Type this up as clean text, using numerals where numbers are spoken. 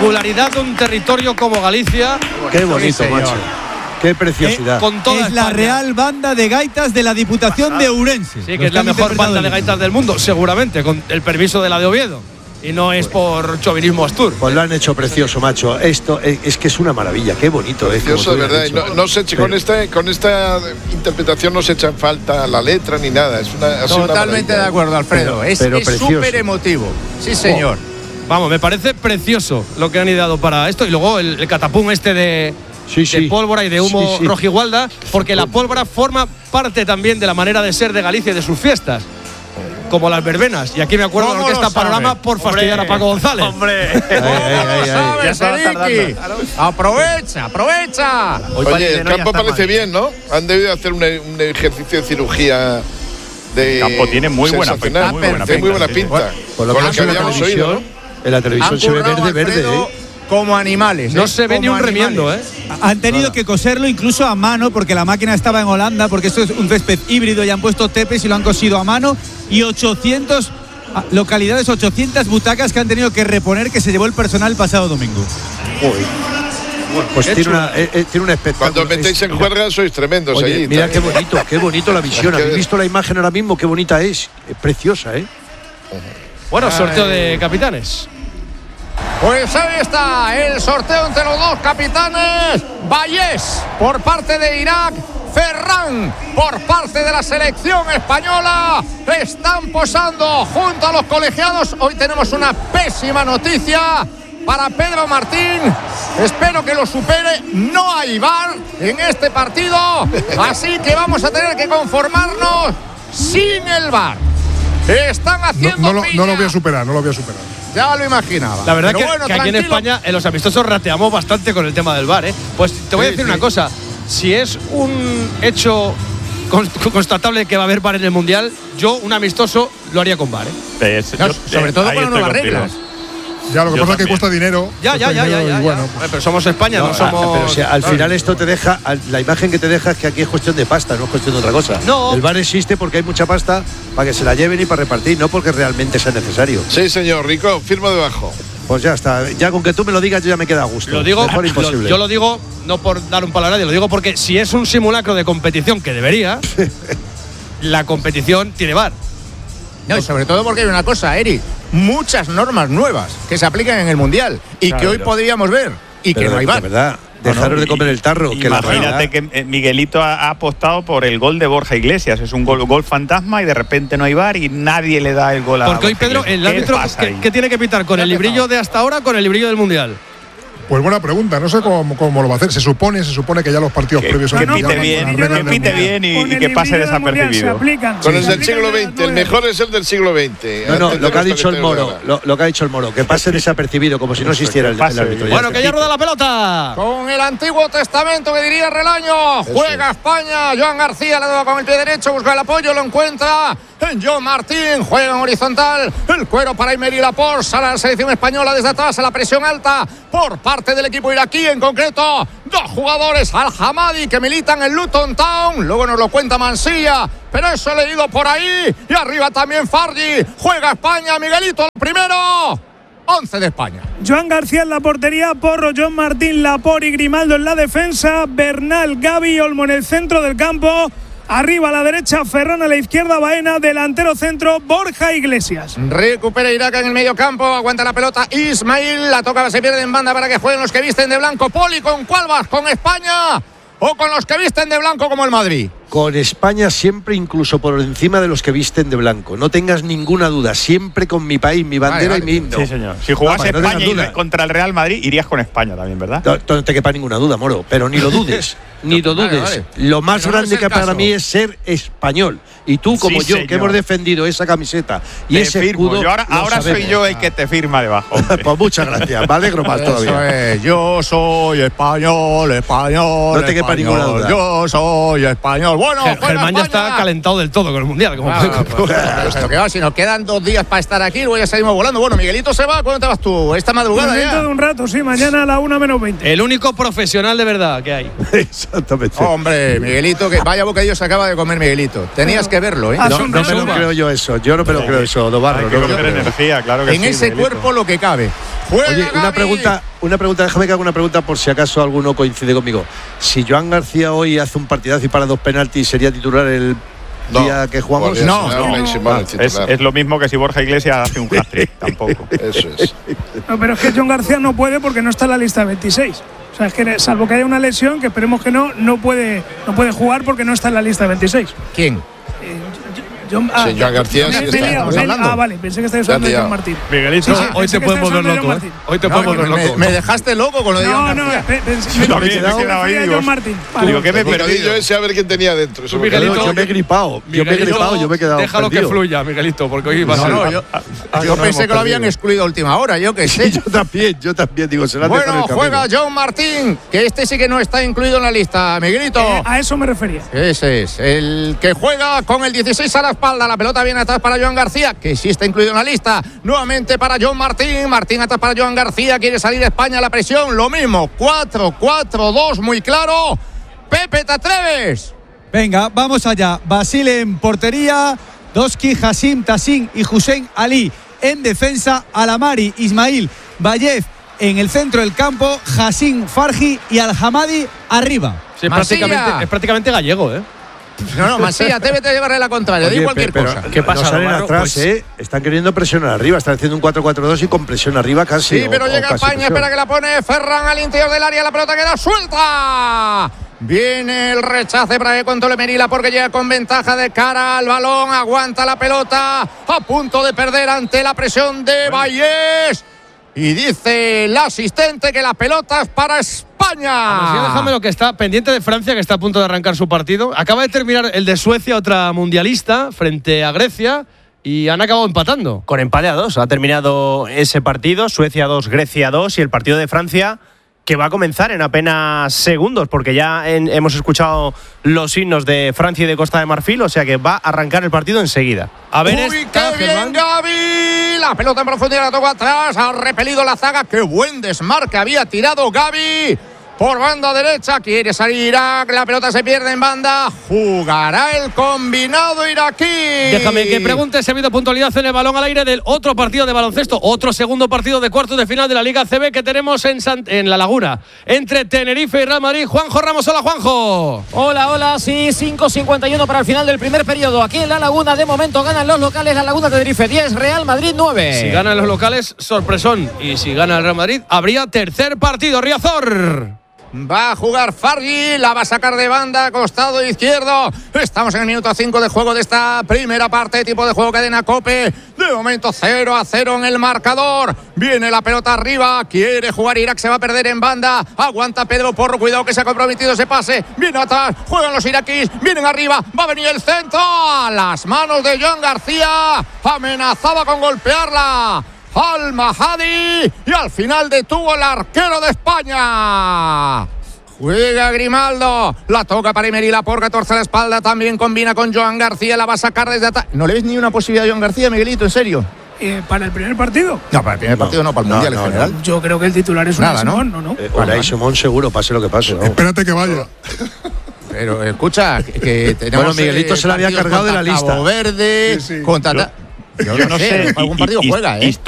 singularidad de un territorio como Galicia. Qué bonito, macho. Qué preciosidad. Con toda es la España. Real Banda de Gaitas de la Diputación de Ourense. Sí, que es la mejor banda de gaitas del mundo, seguramente, con el permiso de la de Oviedo. Y no es por chauvinismo astur. Pues lo han hecho precioso, macho. Esto es que es una maravilla. Qué bonito, precioso, de verdad. No se eche, con esta interpretación no se echa en falta la letra ni nada. Es totalmente de acuerdo, Alfredo. Es súper emotivo. Sí, señor. Vamos, me parece precioso lo que han ideado para esto. Y luego el catapum este de pólvora y de humo rojigualda, porque la pólvora forma parte también de la manera de ser de Galicia y de sus fiestas, como las verbenas. Y aquí me acuerdo de la Orquesta Panorama por fastidiar a Paco González. ¡Hombre! ¡Aprovecha! Oye, el campo parece bien, ¿no? Han debido hacer un ejercicio de cirugía. El campo tiene muy buena pinta. Muy buena pinta. Por lo que habíamos oído, ¿no? En la televisión se ve verde, como animales. No se ve ni un remiendo, Han tenido que coserlo incluso a mano, porque la máquina estaba en Holanda, porque esto es un césped híbrido y han puesto tepes y lo han cosido a mano. Y 800 localidades, 800 butacas que han tenido que reponer, que se llevó el personal el pasado domingo. Pues tiene un espectáculo. Cuando metéis en juerga sois tremendos. Oye, allí. Mira qué bonito la visión. ¿Habéis visto la imagen ahora mismo? Qué bonita es. Es preciosa, Bueno, sorteo de capitanes. Pues ahí está el sorteo entre los dos capitanes. Vallés por parte de Irak, Ferran por parte de la selección española. Están posando junto a los colegiados. Hoy tenemos una pésima noticia para Pedro Martín. Espero que lo supere. No hay VAR en este partido, así que vamos a tener que conformarnos sin el VAR. Están haciendo no lo voy a superar. Ya lo imaginaba. La verdad que aquí en España, en los amistosos, rateamos bastante con el tema del VAR, Pues te voy a decir una cosa. Si es un hecho constatable que va a haber VAR en el Mundial, yo, un amistoso, lo haría con VAR, sobre todo con las nuevas reglas. Ya, lo que pasa es que cuesta dinero. Ya. Bueno, pero somos España, no somos. Pero si al final esto te deja, la imagen que te deja es que aquí es cuestión de pasta, no es cuestión de otra cosa. No. El VAR existe porque hay mucha pasta para que se la lleven y para repartir, no porque realmente sea necesario. Sí, señor, Rico, firmo debajo. Pues ya está, ya con que tú me lo digas yo ya me queda a gusto. Lo digo, mejor imposible. Yo lo digo no por dar un palo a nadie, lo digo porque si es un simulacro de competición, que debería, la competición tiene VAR. No, y sobre todo porque hay una cosa, Eric, muchas normas nuevas que se aplican en el Mundial y que hoy podríamos ver y que no hay VAR. De verdad, dejaros de comer el tarro. Imagínate que Miguelito ha apostado por el gol de Borja Iglesias. Es un gol fantasma y de repente no hay VAR y nadie le da el gol a Porque hoy, Pedro, el árbitro, ¿qué tiene que pitar? ¿Con el librillo de hasta ahora o con el librillo del Mundial? Pues buena pregunta, no sé cómo lo va a hacer. Se supone que ya los partidos previos que pite bien y que pase desapercibido. Con el del siglo XX, el mejor es el del siglo XX. No, lo que ha dicho el Moro, lo que ha dicho el Moro, que pase desapercibido, como si no existiera el árbitro. Bueno, que ya rueda la pelota. Con el Antiguo Testamento, que diría Relaño. Juega España, Joan García le da con el pie derecho, busca el apoyo, lo encuentra. John Martín juega en horizontal. El cuero para Aymeri Laporte. Sale a la selección española desde atrás a la presión alta por parte del equipo iraquí. En concreto, dos jugadores, Al-Hamadi, que militan en Luton Town. Luego nos lo cuenta Mansilla, pero eso he leído por ahí. Y arriba también Fargi. Juega España, Miguelito, el primero. 11 de España. Joan García en la portería, Porro, John Martín, Laporte y Grimaldo en la defensa. Bernal, Gavi y Olmo en el centro del campo. Arriba a la derecha, Ferran, a la izquierda, Baena, delantero centro, Borja Iglesias. Recupera Irak en el medio campo, aguanta la pelota Ismail, la toca, se pierde en banda para que jueguen los que visten de blanco. Poli, ¿con cuál vas? ¿Con España o con los que visten de blanco como el Madrid? Con España siempre, incluso por encima de los que visten de blanco. No tengas ninguna duda, siempre con mi país, mi bandera y mi himno. Sí, señor. Si jugase España contra el Real Madrid, irías con España también, ¿verdad? No te quepa ninguna duda, Moro, pero ni lo dudes. Ni lo dudes. Vale. Lo más grande que para mí es ser español. Y tú, como yo, que hemos defendido esa camiseta y ese escudo. Ahora soy yo el que te firma debajo. Pues muchas gracias. Me alegro más todavía. Yo soy español. No te quepa ninguna duda. Yo soy español. Bueno, Germán ya está calentado del todo con el Mundial. Esto que va, si nos quedan 2 días para estar aquí, luego ya salimos volando. Bueno, Miguelito se va. ¿Cuándo te vas tú? Esta madrugada ya. Dentro de un rato, sí, mañana a la 1:20. El único profesional de verdad que hay. Exactamente. Hombre, Miguelito, que vaya bocadillo se acaba de comer Miguelito. Tenías que verlo, ¿eh? No me lo creo yo eso. Yo no me lo creo eso, Dobarro. Hay que comer energía, claro que sí. En ese Miguelito. cuerpo lo que cabe. Oye, una pregunta, déjame que haga una pregunta por si acaso alguno coincide conmigo. Si Joan García hoy hace un partidazo y para 2 penaltis, ¿sería titular el día que jugamos? No. Es lo mismo que si Borja Iglesias hace un hat-trick, tampoco. Eso es. No, pero es que Joan García no puede porque no está en la lista de 26. O sea, es que salvo que haya una lesión, que esperemos que no puede jugar porque no está en la lista de 26. ¿Quién? Joan García sí está. Vale, pensé que estabas hablando de Joan Martín. Miguelito, hoy te podemos ver loco. Hoy te podemos ver loco. Me dejaste loco con lo de Joan García. Me quedaba ahí. Joan Martín. Digo, ¿qué me he perdido? Ese a ver quién tenía dentro. Miguelito, yo me he gripado. Yo me he quedado déjalo perdido. que fluya, Miguelito, porque hoy va a ser. Yo pensé que lo habían excluido a última hora, yo qué sé. Yo también digo, se la han dejado en el camino. Juega Joan Martín, que este sí que no está incluido en la lista, Miguelito. A eso me refería. Ese es, el que juega con el 16 a la espalda. La pelota viene atrás para Joan García, que sí está incluido en la lista. Nuevamente para Joan Martín. Martín atrás para Joan García. Quiere salir España a la presión. Lo mismo. 4-4-2, muy claro. Pepe, ¿te atreves? Venga, vamos allá. Basile en portería. Doski, Hassim, Tassin y Hussein Ali en defensa. Alamari, Ismail, Bayez en el centro del campo. Hassim, Farji y Al-Hamadi arriba. Sí, es prácticamente gallego, ¿eh? No, Masía, debes de llevarle la contraria. Digo cualquier cosa. ¿Qué pasa? No salen atrás, Están queriendo presionar arriba. Están haciendo un 4-4-2 y con presión arriba casi. Sí, pero llega España, espera que la pone Ferran al interior del área. La pelota queda suelta. Viene el rechace para que controle Merila porque llega con ventaja de cara al balón. Aguanta la pelota. A punto de perder ante la presión de Vallés. Y dice el asistente que la pelota es para España. Déjame lo que está pendiente de Francia, que está a punto de arrancar su partido. Acaba de terminar el de Suecia, otra mundialista, frente a Grecia, y han acabado empatando. Con empate a 2 ha terminado ese partido. Suecia 2, Grecia 2, y el partido de Francia, que va a comenzar en apenas segundos, porque ya hemos escuchado los himnos de Francia y de Costa de Marfil, o sea que va a arrancar el partido enseguida. A ver, ¡uy, qué bien, Gavi! La pelota en profundidad la tocó atrás, ha repelido la zaga. ¡Qué buen desmarque había tirado Gavi! Por banda derecha, quiere salir Irak, la pelota se pierde en banda, jugará el combinado iraquí. Déjame que pregunte si ha habido puntualidad en el balón al aire del otro partido de baloncesto, otro segundo partido de cuartos de final de la Liga CB que tenemos en La Laguna, entre Tenerife y Real Madrid. Juanjo Ramos, hola Juanjo. Hola, sí, 5:51 para el final del primer periodo. Aquí en La Laguna, de momento ganan los locales, La Laguna Tenerife 10, Real Madrid 9. Si ganan los locales, sorpresón, y si gana el Real Madrid, habría tercer partido, Riazor. Va a jugar Fargi, la va a sacar de banda, costado izquierdo. Estamos en el minuto 5 de juego de esta primera parte, tipo de juego cadena COPE. De momento 0-0 en el marcador. Viene la pelota arriba, quiere jugar Irak, se va a perder en banda. Aguanta Pedro Porro, cuidado que se ha comprometido ese pase. Viene atrás, juegan los iraquíes, vienen arriba, va a venir el centro. A las manos de Joan García, amenazaba con golpearla Al-Mahadi, y al final detuvo el arquero de España. Juega Grimaldo, la toca para Emery Laporte, torce la espalda, también combina con Joan García, la va a sacar desde atrás. ¿No le ves ni una posibilidad a Joan García, Miguelito, en serio? ¿Para el primer partido? No, para el primer partido no, para el Mundial en general. Yo creo que el titular es Unai Simón, ¿no? Unai Simón seguro, pase lo que pase. ¿no? Espérate que vaya. Pero escucha, que tenemos. Bueno, Miguelito se la había cargado de la lista. Cabo Verde, contra. Yo no sé, algún partido juega,